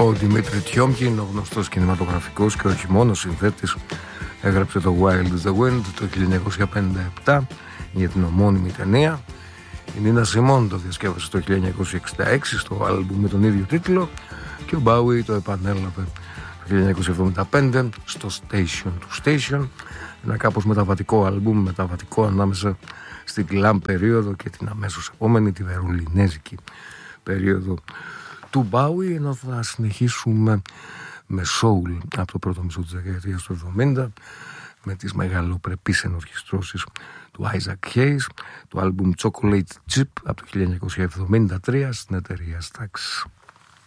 Ο Δημήτρη Τιόμκιν, ο γνωστός κινηματογραφικός και όχι μόνο συνθέτης, έγραψε το Wild the Wind το 1957 για την ομώνυμη ταινία. Η Νίνα Σιμών το διασκεύασε το 1966 στο άλμπουμ με τον ίδιο τίτλο και ο Bowie το επανέλαβε το 1975 στο Station to Station, ένα κάπως μεταβατικό άλμπουμ, μεταβατικό ανάμεσα στην glam περίοδο και την αμέσως επόμενη, τη βερολινέζικη περίοδο του Bowie, ενώ θα συνεχίσουμε με soul από το πρώτο μισό της δεκαετίας του 70 με τις μεγαλοπρεπείς ενορχιστρώσεις του Isaac Hayes, το άλμπουμ Chocolate Chip από το 1973 στην εταιρεία Stax.